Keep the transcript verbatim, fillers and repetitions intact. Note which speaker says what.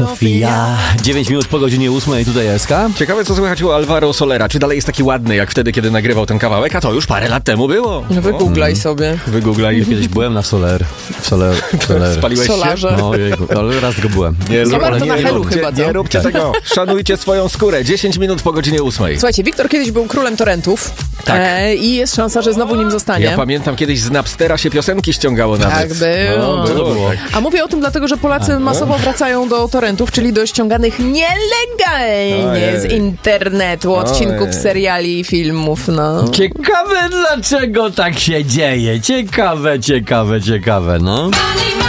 Speaker 1: Sofia. dziewięć minut po godzinie ósmej, tutaj S K.
Speaker 2: Ciekawe, co słychać u Alvaro Solera. Czy dalej jest taki ładny, jak wtedy, kiedy nagrywał ten kawałek? A to już parę lat temu było.
Speaker 3: No wygooglaj sobie.
Speaker 2: Wygooglaj.
Speaker 1: Kiedyś byłem na Soler. W Soler. Soler.
Speaker 2: Spaliłeś się?
Speaker 3: Solarze.
Speaker 1: No jejku, ale raz go byłem.
Speaker 2: Nie,
Speaker 3: Solar to
Speaker 2: nie
Speaker 3: na Helu
Speaker 2: róbcie,
Speaker 3: chyba, co?
Speaker 2: Nie róbcie tego. Szanujcie swoją skórę. dziesięć minut po godzinie ósmej.
Speaker 3: Słuchajcie, Wiktor kiedyś był królem torrentów.
Speaker 2: Tak.
Speaker 3: E, I jest szansa, że znowu nim zostanie.
Speaker 2: Ja pamiętam, kiedyś z Napstera się piosenki ściągało nawet.
Speaker 3: Tak było.
Speaker 2: No,
Speaker 1: Co to było?
Speaker 3: A mówię o tym dlatego, że Polacy masowo wracają do torrentów, czyli do ściąganych nielegalnie
Speaker 2: Ojej.
Speaker 3: z internetu, odcinków
Speaker 2: Ojej.
Speaker 3: seriali i filmów, no.
Speaker 1: Ciekawe, dlaczego tak się dzieje. Ciekawe, ciekawe, ciekawe, no.